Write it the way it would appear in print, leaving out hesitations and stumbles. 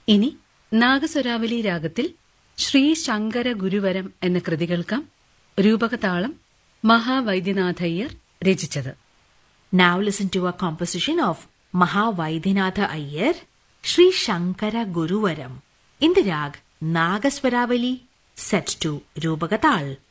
ഇനി നാഗസ്വരാവലി രാഗത്തിൽ ശ്രീ ശങ്കര ഗുരുവരം എന്ന കൃതി കേൾക്കാം. രൂപകതാളം മഹാവൈദ്യനാഥയ്യർ രചിച്ചത്. Now listen to a composition of Mahavaidyanath Iyer, Sri Shankara Guruvaram, in the rag Nagaswaravali, set to Rupagatal.